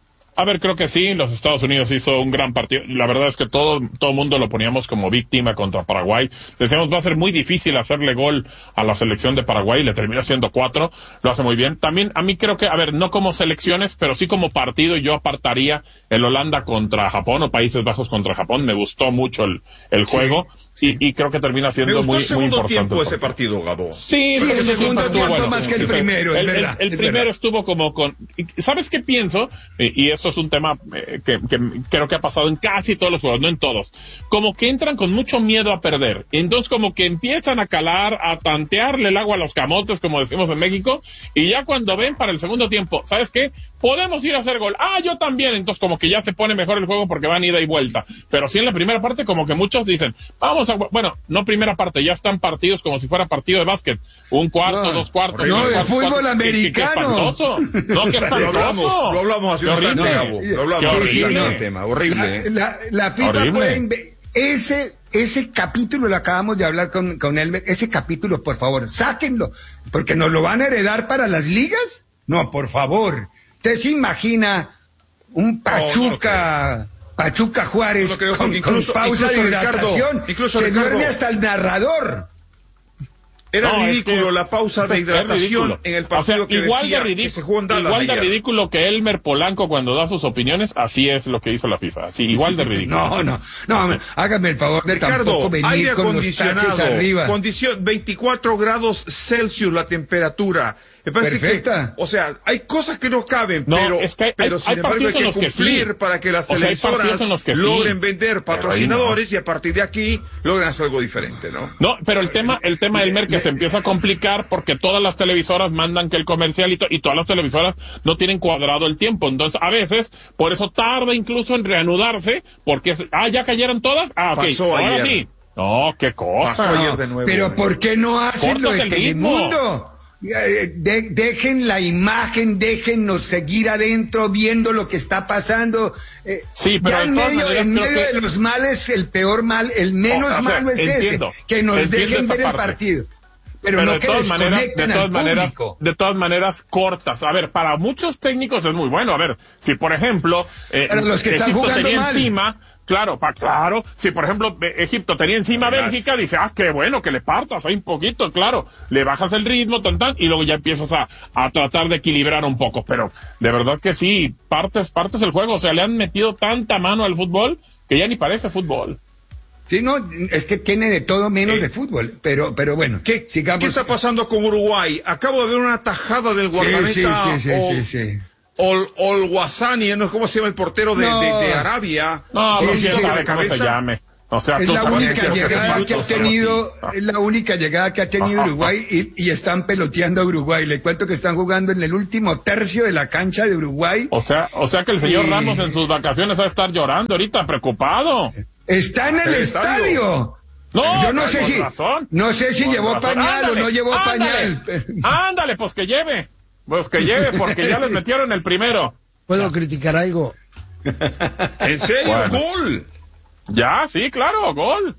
A ver, creo que sí, los Estados Unidos hizo un gran partido. La verdad es que todo todo mundo lo poníamos como víctima contra Paraguay. Decíamos, va a ser muy difícil hacerle gol a la selección de Paraguay, le termina haciendo cuatro, lo hace muy bien. También, a mí creo que, a ver, no como selecciones, pero sí como partido, yo apartaría el Holanda contra Japón o Países Bajos contra Japón. Me gustó mucho el, el juego, sí, y, y creo que termina siendo muy, muy importante. Me gustó el segundo tiempo ese partido, Gabo. Sí, sí, el segundo tiempo bueno, más que el primero, el, es verdad. El, el es primero verdad. estuvo como con... ¿Sabes qué pienso? Y, y eso es un tema eh, que, que creo que ha pasado en casi todos los juegos, no en todos. Como que entran con mucho miedo a perder. Entonces como que empiezan a calar, a tantearle el agua a los camotes, como decimos en México, y ya cuando ven para el segundo tiempo, ¿sabes qué? Podemos ir a hacer gol. Ah, yo también. Entonces como que ya se pone mejor el juego porque van ida y vuelta. Pero sí en la primera parte como que muchos dicen, vamos a... Bueno, no primera parte, ya están partidos como si fuera partido de básquet. Un cuarto, no, dos cuartos. No, de cuarto, fútbol cuarto. americano. Qué, qué espantoso. No, qué espantoso. Lo hablamos, lo hablamos hace un instante, Gabo. Lo hablamos hace un instante, el tema. Horrible. La, la, la FIFA Horrible. puede... Ese, ese capítulo lo acabamos de hablar con, con Elmer. Ese capítulo, por favor, sáquenlo. Porque nos lo van a heredar para las ligas. No, por favor. ¿Usted se imagina un Pachuca... No, no Pachuca Juárez, no con, incluso, con pausa de hidratación, Ricardo, incluso se Ricardo, duerme hasta el narrador. Era no, ridículo es que, la pausa de hidratación en el partido, o sea, que igual decía de ridículo, que se jugó en Dallas igual de ayer. ridículo que Elmer Polanco cuando da sus opiniones, así es lo que hizo la FIFA, así igual de ridículo. no, no, no, sí. Hágame el favor de Ricardo, tampoco venir aire con los taches arriba. Condición veinticuatro grados Celsius la temperatura. Me parece Perfecta. que, o sea, hay cosas que no caben, no, pero, es que hay, pero hay, sin hay embargo hay que cumplir que sí. para que las o sea, televisoras que logren sí. vender patrocinadores no. y a partir de aquí logran hacer algo diferente, ¿no? No, pero el tema, el tema Elmer, que se empieza a complicar porque todas las televisoras mandan que el comercial y, to y todas las televisoras no tienen cuadrado el tiempo. Entonces, a veces, por eso tarda incluso en reanudarse, porque, es, ah, ya cayeron todas, ah, ok, Pasó ahora ayer. sí. No, qué cosa. Pasó ayer de nuevo. Pero ¿por qué no hacen lo de Telemundo? De, dejen la imagen, déjennos seguir adentro viendo lo que está pasando. Eh, sí, pero ya en medio, en medio que... de los males, el peor mal, el menos oh, o sea, malo es entiendo, ese, que nos dejen ver parte. el partido. Pero, pero no de, que todas maneras, de todas maneras, de todas maneras cortas. A ver, para muchos técnicos es muy bueno. A ver, si por ejemplo, eh, pero los que están Egipto jugando tenía mal. encima. Claro, pa, claro, si por ejemplo Egipto tenía encima a Bélgica, dice, ah, qué bueno, que le partas ahí un poquito, claro, le bajas el ritmo, tan, tan, y luego ya empiezas a, a tratar de equilibrar un poco, pero de verdad que sí, partes, partes el juego, o sea, le han metido tanta mano al fútbol que ya ni parece fútbol. Sí, no, es que tiene de todo menos sí. de fútbol, pero, pero bueno, ¿qué, sigamos. ¿Qué está pasando con Uruguay? Acabo de ver una tajada del guardameta. Sí, sí, sí, o... sí, sí, sí. Ol, Olwasani, ¿no? ¿Cómo se llama el portero de, no. de, de Arabia? No, sí, no sí, sabe cómo se llame. O sea, es tú la única que llegada que ha tenido, es la única llegada que ha tenido Uruguay y, y están peloteando a Uruguay. Le cuento que están jugando en el último tercio de la cancha de Uruguay. O sea, o sea que el señor y... Ramos en sus vacaciones va a estar llorando ahorita, preocupado. Está en el, el estadio. estadio. No, yo no sé si, razón. no sé si con llevó razón. pañal ándale, o no llevó ándale, pañal. Ándale, pues que lleve, pues que lleve, porque ya les metieron el primero. ¿Puedo o sea, criticar algo? ¿En serio? Bueno. ¿Gol? Ya, sí, claro, gol.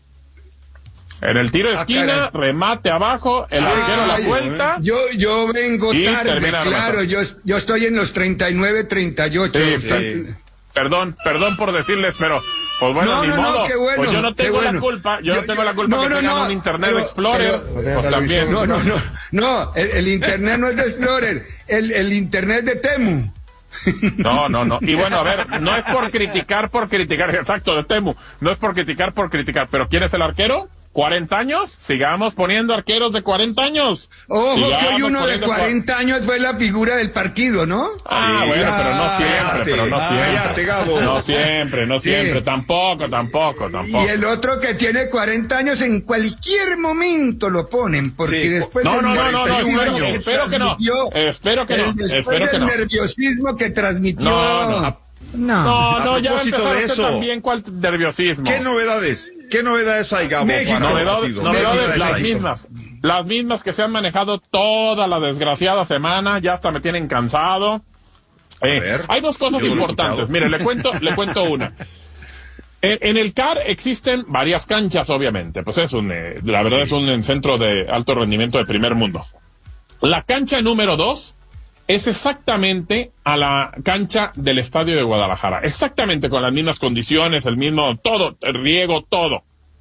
En el tiro de esquina, ah, remate abajo, el arquero a la vuelta. Yo, yo vengo tarde, claro, yo, yo estoy en los treinta y nueve, treinta y ocho. Sí, sí. Perdón, perdón por decirles, pero pues bueno, no, ni no, modo. No, qué bueno, pues yo no tengo bueno. la culpa, yo, yo no tengo la culpa no, que no, tengan no, un Internet pero, Explorer, pero, pues también. No, no, no, no, el, el Internet no es de Explorer, el, el Internet de Temu. No, no, no. Y bueno, a ver, no es por criticar, por criticar, exacto, de Temu. No es por criticar, por criticar. Pero ¿quién es el arquero? ¿cuarenta años? Sigamos poniendo arqueros de cuarenta años. Ojo, Sigamos que hoy uno de cuarenta años fue la figura del partido, ¿no? Ah, sí, bueno, ya, pero no siempre, te, pero no ah, siempre. Ya te, Gabo. No siempre, no sí. siempre. Tampoco, tampoco, tampoco. Y el otro que tiene cuarenta años, en cualquier momento lo ponen, porque sí. después no, del no, no, no, no, espero, que espero que no. Espero que no. Después espero del que no. nerviosismo que transmitió. No, no. No, no, no, ya de eso. También cuál nerviosismo. ¿Qué novedades? ¿Qué novedades hay, Gabo? México. Novedades, novedades las mismas. Las mismas que se han manejado toda la desgraciada semana, ya hasta me tienen cansado. Eh, ver, hay dos cosas importantes. Mire, le cuento, le cuento una. En, en el C A R existen varias canchas, obviamente. Pues es un, eh, la verdad sí. es un centro de alto rendimiento de primer mundo. La cancha número dos es exactamente a la cancha del Estadio de Guadalajara. Exactamente con las mismas condiciones, el mismo, todo, el riego, todo.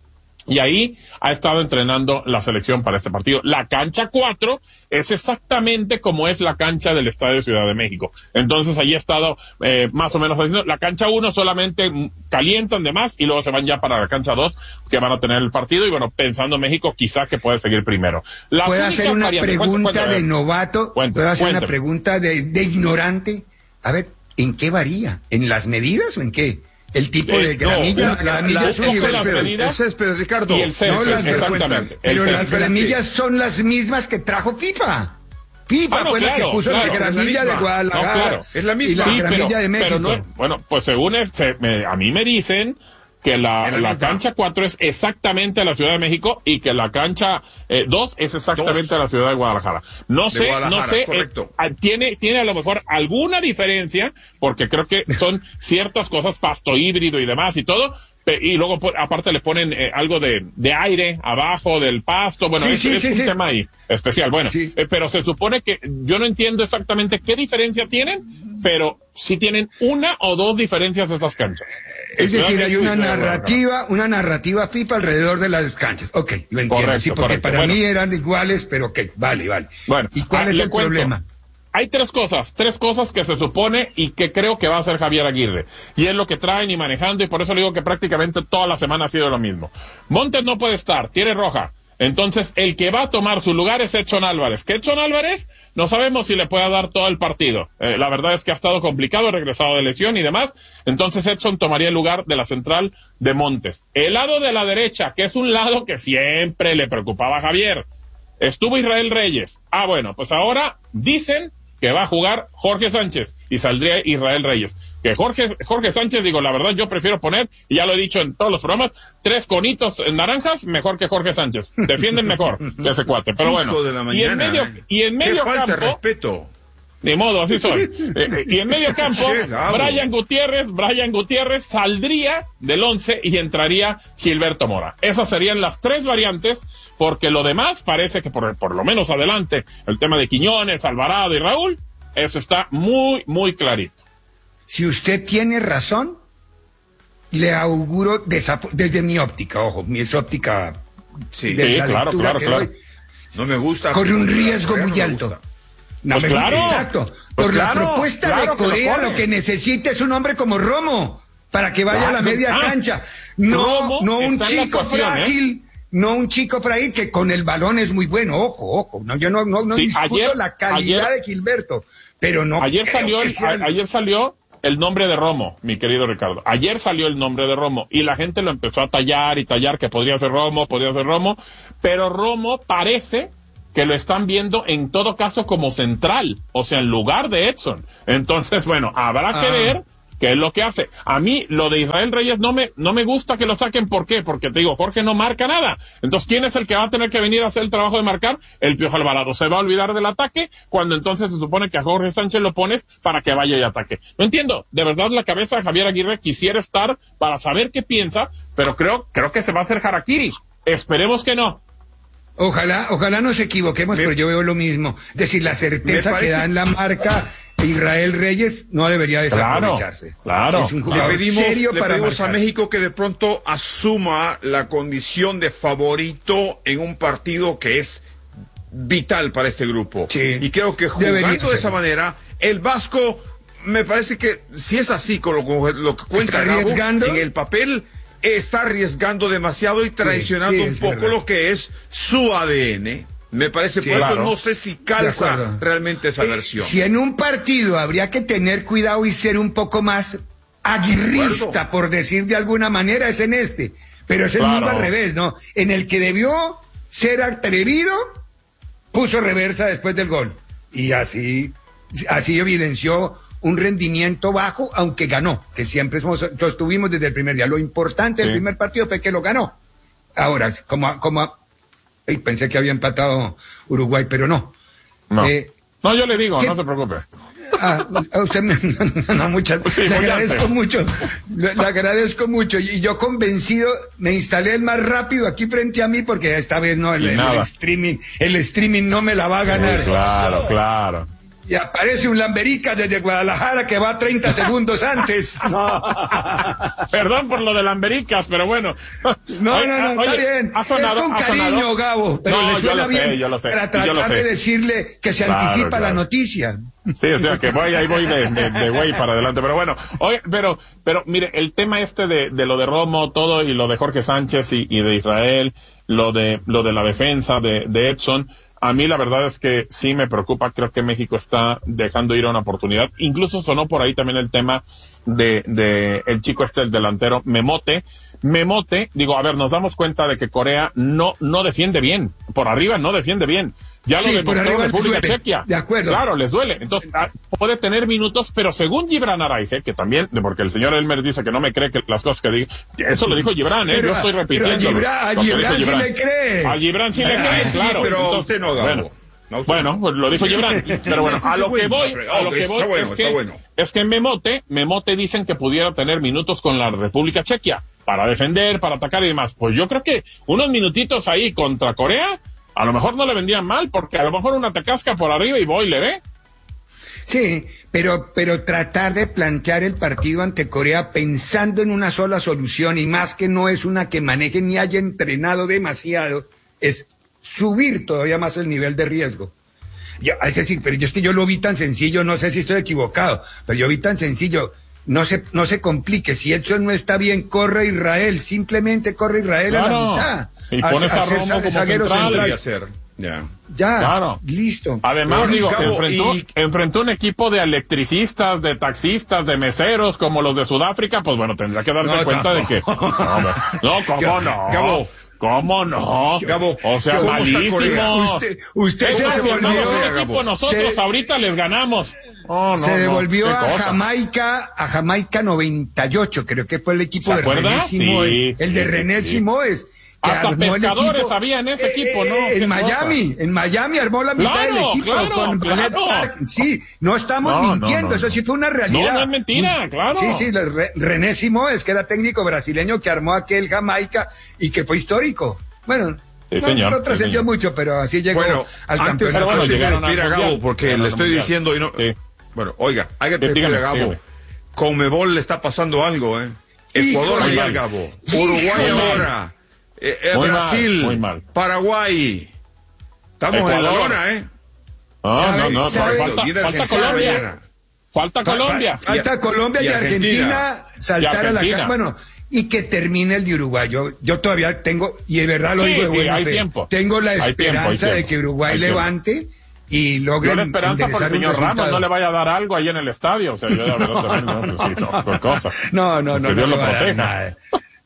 Y ahí ha estado entrenando la selección para este partido. La cancha cuatro es exactamente como es la cancha del Estadio Ciudad de México. Entonces ahí ha estado eh, más o menos haciendo. La cancha uno solamente calientan de más y luego se van ya para la cancha dos que van a tener el partido. Y bueno, pensando en México, quizá que puede seguir primero. Las ¿Puedo hacer una variantes, pregunta cuente, cuente, de novato? cuente, ¿Puedo hacer cuente. una pregunta de, de ignorante? A ver, ¿en qué varía? ¿En las medidas o en qué? El tipo eh, de gramilla, no, la, gramilla la, es la, universal. El césped, Ricardo. Y el césped, no las, exactamente. Pero el las gramillas son las mismas que trajo FIFA. FIFA ah, no, fue claro, la que puso claro, la gramilla la de Guadalajara. No, claro. Es la misma. Y la sí, gramilla pero, de México. Pero no, bueno, pues según este, me, a mí me dicen que la, la, la cancha cuatro es exactamente a la Ciudad de México y que la cancha eh, dos es exactamente dos. a la Ciudad de Guadalajara. No sé, Guadalajara, no sé, eh, tiene, tiene a lo mejor alguna diferencia, porque creo que son ciertas cosas, pasto híbrido y demás y todo, y luego aparte le ponen eh, algo de, de aire abajo del pasto, bueno, sí, es, sí, es sí, un sí. tema ahí especial, bueno, sí. eh, pero se supone que yo no entiendo exactamente qué diferencia tienen, pero sí tienen una o dos diferencias de esas canchas. Es decir, hay una narrativa, una narrativa FIFA alrededor de las canchas. Ok, lo entiendo, correcto, sí, porque correcto. para bueno, mí eran iguales, pero ok, vale, vale. Bueno, ¿y cuál ah, es el cuento. problema? Hay tres cosas, tres cosas que se supone y que creo que va a hacer Javier Aguirre. Y es lo que traen y manejando, y por eso le digo que prácticamente toda la semana ha sido lo mismo. Montes no puede estar, tiene roja. Entonces, el que va a tomar su lugar es Edson Álvarez. Que Edson Álvarez, no sabemos si le pueda dar todo el partido. Eh, la verdad es que ha estado complicado, regresado de lesión y demás. Entonces, Edson tomaría el lugar de la central de Montes. El lado de la derecha, que es un lado que siempre le preocupaba a Javier. Estuvo Israel Reyes. Ah, bueno, pues ahora dicen que va a jugar Jorge Sánchez y saldría Israel Reyes. Que Jorge, Jorge Sánchez, digo, la verdad, yo prefiero poner, y ya lo he dicho en todos los programas, tres conitos naranjas, mejor que Jorge Sánchez. Defienden mejor que ese cuate. Pero bueno, de la mañana, y en medio, eh. y en medio Qué falta campo, de respeto. Ni modo, así soy. Eh, y en medio campo, Brian Gutiérrez, Brian Gutiérrez saldría del once y entraría Gilberto Mora. Esas serían las tres variantes, porque lo demás parece que por, por lo menos adelante, el tema de Quiñones, Alvarado y Raúl, eso está muy, muy clarito. Si usted tiene razón, le auguro desap- desde mi óptica, ojo, mi es óptica sí, de sí la claro, lectura claro, que claro. doy, no me gusta. corre un riesgo Corea, muy no alto. No Pues me claro, exacto. pues Por claro, la propuesta claro de que lo Corea, pone. lo que necesita es un hombre como Romo, para que vaya Ah, a la media ah, cancha. No, Romo no un está en la chico ecuación, frágil. ¿eh? No un chico frágil que con el balón es muy bueno. Ojo, ojo. No, yo no, no, no Sí, discuto ayer- la calidad ayer- de Gilberto, pero no. Ayer creo salió, que el, sea- a- ayer salió el nombre de Romo, mi querido Ricardo. Ayer salió el nombre de Romo y la gente lo empezó a tallar y tallar que podría ser Romo, podría ser Romo, pero Romo parece que lo están viendo en todo caso como central, o sea, en lugar de Edson. Entonces, bueno, habrá que Ah. ver qué es lo que hace. A mí, lo de Israel Reyes no me, no me gusta que lo saquen. ¿Por qué? Porque te digo, Jorge no marca nada. Entonces, ¿quién es el que va a tener que venir a hacer el trabajo de marcar? El Piojo Alvarado. Se va a olvidar del ataque cuando entonces se supone que a Jorge Sánchez lo pones para que vaya y ataque. No entiendo. De verdad, la cabeza de Javier Aguirre quisiera estar para saber qué piensa, pero creo, creo que se va a hacer harakiri. Esperemos que no. Ojalá, ojalá nos equivoquemos, Me- pero yo veo lo mismo. Es decir, la certeza Me parece- que da en la marca Israel Reyes no debería desaprovecharse. Claro, Es un Le jugador pedimos, serio le para pedimos a marcar. México que de pronto asuma la condición de favorito en un partido que es vital para este grupo. Sí. Y creo que Debería jugando de esa serlo. manera, el Vasco, me parece que si es así con lo, con lo que cuenta ¿Está Gabo, arriesgando? en el papel está arriesgando demasiado y traicionando sí, un es poco verdad. lo que es su A D N. Me parece, Sí, por eso claro. no sé si De calza acuerdo. realmente esa Eh, versión. Si en un partido habría que tener cuidado y ser un poco más aguirrista, acuerdo. por decir de alguna manera, es en este. Pero es el Claro. mundo al revés, ¿no? En el que debió ser atrevido, puso reversa después del gol. Y así, así evidenció un rendimiento bajo, aunque ganó, que siempre somos, lo estuvimos desde el primer día. Lo importante del Sí. primer partido fue que lo ganó. Ahora, como, como, ay, pensé que había empatado Uruguay, pero no. No. Eh, No, yo le digo, ¿qué? no se preocupe. Ah, a usted me, no, no, muchas, Sí, le muy agradezco antes. mucho, le, le agradezco mucho, y yo convencido me instalé el más rápido aquí frente a mí porque esta vez no, el, Y el nada. streaming, el streaming no me la va a ganar. Claro, claro. Y aparece un Lamberica desde Guadalajara que va treinta segundos antes. No, Perdón por lo de Lambericas, pero bueno. no, Oye, no, no, oye, está bien. ¿ha sonado, es con ha cariño, sonado? Gabo, pero No, le yo suena lo sé, bien yo lo sé, para y yo lo tratar de sé. decirle que se Claro, anticipa la claro. noticia. Sí, o sea que voy, ahí voy de, de, de güey para adelante, pero bueno, oye, pero, pero mire, el tema este de, de lo de Romo, todo, y lo de Jorge Sánchez y, y de Israel, lo de, lo de la defensa de, de Edson, a mí la verdad es que sí me preocupa, creo que México está dejando ir a una oportunidad, incluso sonó por ahí también el tema de, de el chico este, el delantero, Memote, Memote, digo, a ver, nos damos cuenta de que Corea no, no defiende bien, por arriba no defiende bien. Ya lo Sí, por demostró arriba les República duele. Chequia. De acuerdo. Claro, les duele. Entonces, ah, puede tener minutos, pero según Gibran Araige, que también, porque el señor Elmer dice que no me cree que las cosas que digo, eso lo dijo Gibran, ¿eh? Pero- Yo estoy pero a repitiendo. Gibran- a lo que dijo Gibran sí le cree. A Gibran sí le Ah, cree, sí, claro. pero a Entonces, usted no, Gabo. bueno, No, usted bueno, no. pues lo dijo Gibran. Pero bueno, a lo que voy, a lo que voy Está bueno, es que, está bueno. es que Memote, Memote dicen que pudiera tener minutos con la República Chequia para defender, para atacar y demás. Pues yo creo que unos minutitos ahí contra Corea, a lo mejor no le vendrían mal, porque a lo mejor una tacasca por arriba y Boiler, ¿eh? Sí, pero, pero tratar de plantear el partido ante Corea pensando en una sola solución y más que no es una que maneje ni haya entrenado demasiado, es subir todavía más el nivel de riesgo. Yo, es decir, pero yo es que yo lo vi tan sencillo, no sé si estoy equivocado, pero yo vi tan sencillo, no se, no se complique, si Edson no está bien, corre Israel, simplemente corre Israel a la Claro. mitad. Y pones a hacer Romo sa- como zaguero central. Podría ser. Ya. Ya, Claro. listo. Además, Pero, digo, Gabo, enfrentó, y- enfrentó un equipo de electricistas, de taxistas, de meseros, como los de Sudáfrica, pues bueno, tendrá que darse No, cuenta no. de que... No, no, ¿cómo no? Gabo, ¿Cómo no? Gabo, o sea, malísimo. Usted, usted se devolvió. Equipo, nosotros se, ahorita les ganamos. Oh, no, se devolvió no, a cosa. Jamaica, a Jamaica noventa y ocho, creo que fue el equipo de René sí, Simoes, el de René sí, Simoes. Que Hasta pescadores equipo, había en ese equipo, ¿no? Eh, en Miami, cosa? en Miami armó la mitad claro, del equipo claro, con claro. Park. Sí, no estamos no, mintiendo, no, no, eso sí fue una realidad. No, no es mentira, claro. Sí, sí, Re, René Simoes, que era técnico brasileño que armó aquel Jamaica y que fue histórico. Bueno, sí, no, señor, no trascendió sí, mucho, pero así llegó bueno, al antes, campeonato. Bueno, de llegaron a Gabo, porque le estoy mundial. diciendo y no... Sí. Bueno, oiga, hay que decirle a Gabo, dígame. Conmebol le está pasando algo, ¿eh? Ecuador ayer, Gabo. Uruguay ahora. Eh, eh, Brasil, mal, muy mal. Paraguay. Estamos Ecuador. en la lona, ¿eh? Ah, no, no, ¿sabe? falta, falta Colombia. Falta Colombia. Falta Colombia y, y Argentina, Argentina saltar y Argentina. a la bueno, y que termine el de Uruguay. Yo, yo todavía tengo, y de verdad lo sí, digo de sí, buena hay fe, tiempo. tengo la hay esperanza tiempo, de que Uruguay levante y logre. Yo la esperanza por el señor Ramos no le vaya a dar algo ahí en el estadio. O sea, yo la verdad también no, pues, sí, no, por cosa. No, no, no. Que Dios no lo proteja.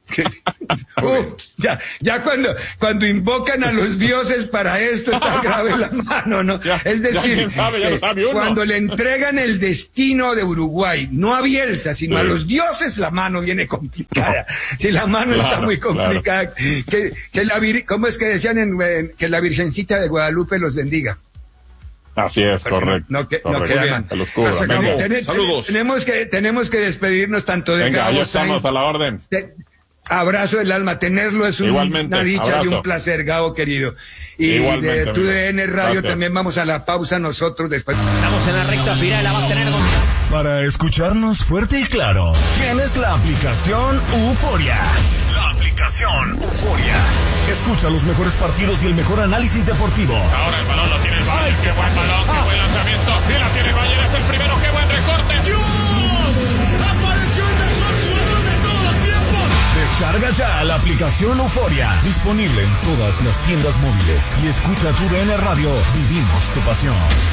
Uh, ya, ya cuando, cuando invocan a los dioses para esto está grave la mano, ¿no? Ya, es decir, ya sabe, ya lo sabe uno. Cuando le entregan el destino de Uruguay, no a Bielsa, sino sí. a los dioses, la mano viene complicada. Si la mano claro, está muy complicada, claro. que, que la vir, ¿cómo es que decían en, en, que la Virgencita de Guadalupe los bendiga? Así es, Porque correcto. No, no, que, correcto. no queda mal. Los cubra, ten, Saludos. Tenemos que, tenemos que despedirnos tanto de Venga, Gabo ya estamos Sainz, a la orden. De, abrazo del alma, tenerlo es un, una dicha abrazo. y un placer, Gabo querido. Y Igualmente, de tu D N Radio Gracias. también vamos a la pausa nosotros después. Estamos en la recta final, la va a tener con... Para escucharnos fuerte y claro, tienes la aplicación Euforia. La aplicación Euforia. Escucha los mejores partidos y el mejor análisis deportivo. Ahora el balón lo tiene el Bayern, qué buen balón, qué buen lanzamiento. Y la tiene el Bayern, es el primero, qué buen recorte. ¡Dios! ¡Apareció el mejor jugador de todos los tiempos! Descarga ya la aplicación Euforia. Disponible en todas las tiendas móviles. Y escucha tu D N Radio. Vivimos tu pasión.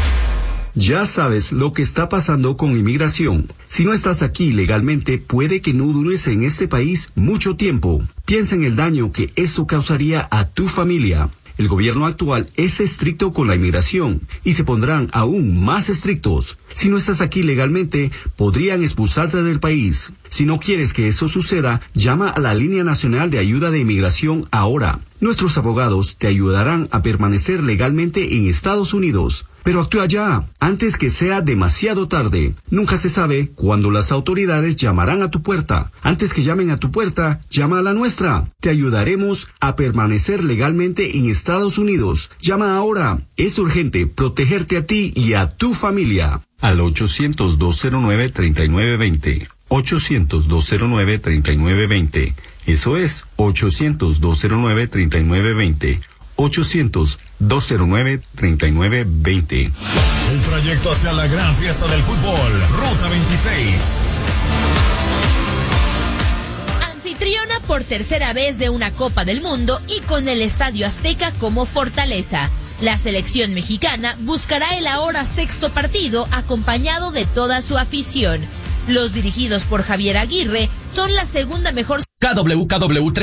Ya sabes lo que está pasando con inmigración. Si no estás aquí legalmente, puede que no dures en este país mucho tiempo. Piensa en el daño que eso causaría a tu familia. El gobierno actual es estricto con la inmigración y se pondrán aún más estrictos. Si no estás aquí legalmente, podrían expulsarte del país. Si no quieres que eso suceda, llama a la Línea Nacional de Ayuda de Inmigración ahora. Nuestros abogados te ayudarán a permanecer legalmente en Estados Unidos. Pero actúa ya, antes que sea demasiado tarde. Nunca se sabe cuándo las autoridades llamarán a tu puerta. Antes que llamen a tu puerta, llama a la nuestra. Te ayudaremos a permanecer legalmente en Estados Unidos. Llama ahora. Es urgente protegerte a ti y a tu familia. Al ochocientos, dos cero nueve, treinta y nueve veinte. ochocientos, dos cero nueve, treinta y nueve veinte. Eso es ochocientos, dos cero nueve, treinta y nueve veinte. ochocientos, dos cero nueve, treinta y nueve veinte. El trayecto hacia la gran fiesta del fútbol, Ruta veintiséis. Anfitriona por tercera vez de una Copa del Mundo y con el Estadio Azteca como fortaleza. La selección mexicana buscará el ahora sexto partido acompañado de toda su afición. Los dirigidos por Javier Aguirre son la segunda mejor... K W K W tres